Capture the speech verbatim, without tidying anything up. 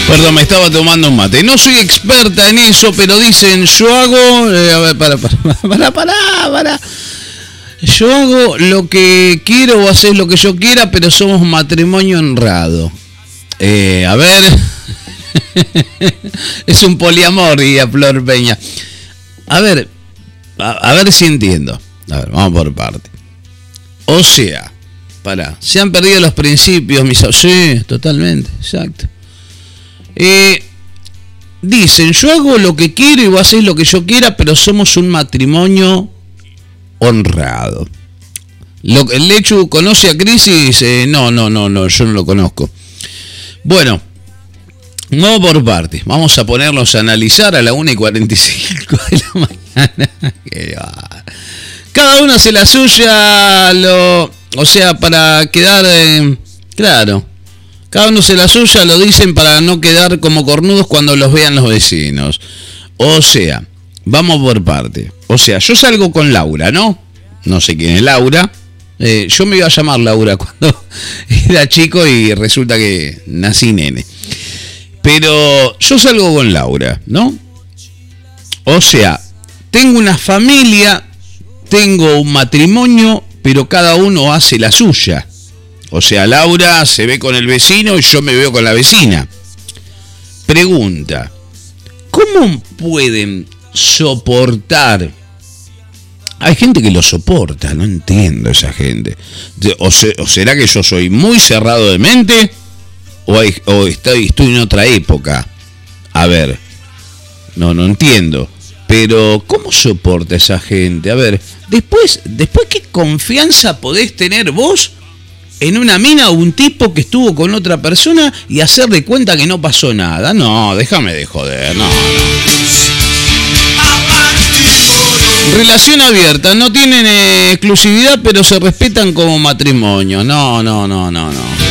Perdón, me estaba tomando un mate. No soy experta en eso, pero dicen, yo hago... Eh, a ver, para, para, para, para, para. Yo hago lo que quiero o haces lo que yo quiera, pero somos un matrimonio honrado. Eh, a ver... Es un poliamor, y a Flor Peña. A ver, a, a ver si entiendo. A ver, vamos por parte. O sea, para, se han perdido los principios, mis... Sí, totalmente, exacto. Eh, dicen, yo hago lo que quiero y vos hacés lo que yo quiera, pero somos un matrimonio honrado. Lo, el Lechu conoce a Cris y dice, no, no, no, no, yo no lo conozco. Bueno, no por parte. Vamos a ponernos a analizar a la una y cuarenta y cinco de la mañana. Cada uno hace la suya, lo, o sea, para quedar, eh, claro. Cada uno hace la suya, lo dicen para no quedar como cornudos cuando los vean los vecinos. O sea, vamos por parte. O sea, yo salgo con Laura, ¿no? No sé quién es Laura. Eh, yo me iba a llamar Laura cuando era chico y resulta que nací nene. Pero yo salgo con Laura, ¿no? O sea, tengo una familia, tengo un matrimonio, pero cada uno hace la suya. O sea, Laura se ve con el vecino y yo me veo con la vecina. Pregunta, ¿cómo pueden soportar? Hay gente que lo soporta, no entiendo esa gente. O, se, o será que yo soy muy cerrado de mente o, hay, o estoy, estoy en otra época. A ver, no, no entiendo. Pero, ¿cómo soporta esa gente? A ver, después, después ¿qué confianza podés tener vos en una mina o un tipo que estuvo con otra persona y hacerle cuenta que no pasó nada? No, déjame de joder, no, no. Relación abierta, no tienen eh, exclusividad, pero se respetan como matrimonio. No, no, no, no, no.